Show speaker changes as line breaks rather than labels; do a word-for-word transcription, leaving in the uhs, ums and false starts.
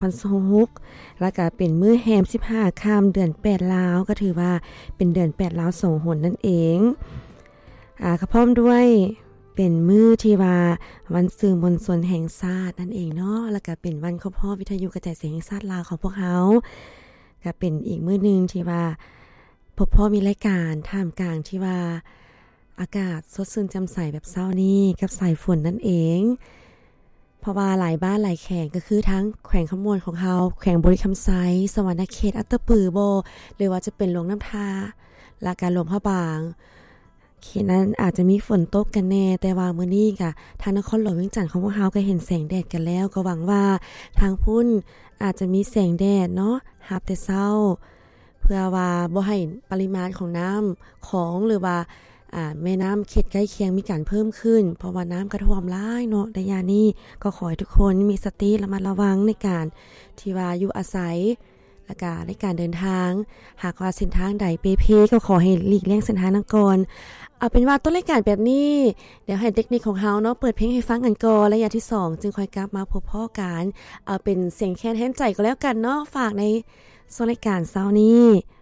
วันศุกร์แล้วก็เป็นมื้อแฮมสิบห้าค่ำเดือนแปดลาวก็ถือว่าเป็นเดือนแปดลาวสองหนนั่นเองอ่าก็พร้อมด้วยเป็นมื้อที่ว่าวันสื่อมวลชนแห่งชาตินั่นเองเนาะแล้วก็เป็นวันครบรอบวิทยุกระจายเสียงแห่งชาติลาวของพวกเฮาก็เป็นอีกมื้อนึงที่ว่าพบพ่อมีรายการท่ามกลางที่ว่าอากาศสดชื่นแจ่มใสแบบเช้านี้กับสายฝนนั่นเองเพราะว่าหลายบ้านหลายแขวงก็คือทั้งแขวงขมวนของเฮาแขวงบริคำไซสวรรณเขตอัตตปือโบหรือว่าจะเป็นหลวงน้ำทาและการหลวงพระบางเขตนั้นอาจจะมีฝนตกกันแน่แต่ว่ามื้อนี้ก็ทางนครหลวงเวียงจันทน์ของพวกเฮาก็เห็นแสงแดดกันแล้วก็หวังว่าทางพุ่นอาจจะมีแสงแดดเนาะรับแต่เช้าเพื่อว่าบ่ให้ปริมาณของน้ำของหรือว่าอ่าแม่น้ำเขตใกล้เคียงมีการเพิ่มขึ้นเพราะว่าน้ำกระท่วมหลายเนาะในยามนี้ก็ขอให้ทุกคนมีสติระมัดระวังในการที่ว่าอยู่อาศัยและก็ในการเดินทางหากว่าเส้นทางใดเปเพก็ขอให้หลีกเลี่ยงเส้นทางนั้นก่อนเอาเป็นว่าต้นรายการแบบนี้เดี๋ยวให้เทคนิคของเฮาเนาะเปิดเพลงให้ฟังกันก่อนระยะที่สองจึงค่อยกลับมาพบพ้อกันเอาเป็นเสียงแค้นแทนใจก็แล้วกันเนาะฝากในส่วนรายการเช้านี้